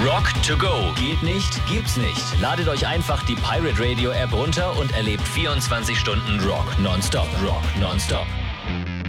Rock to go. Geht nicht? Gibt's nicht. Ladet euch einfach die Pirate Radio App runter und erlebt 24 Stunden Rock nonstop. Rock nonstop.